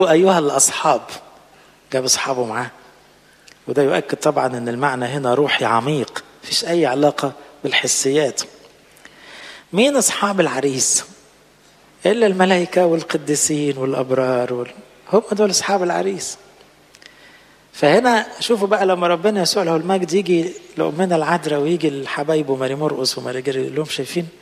أيها الأصحاب، جاب أصحابه معاه. وده يؤكد طبعا أن المعنى هنا روحي عميق، مفيش أي علاقة بالحسيات. مين أصحاب العريس؟ إلا الملائكة والقديسين والأبرار هم دول أصحاب العريس. فهنا شوفوا بقى لما ربنا يسوع له المجد يجي لأمنا العذراء ويجي الحبايب وماري مرقس وماري جري، يقول لهم شايفين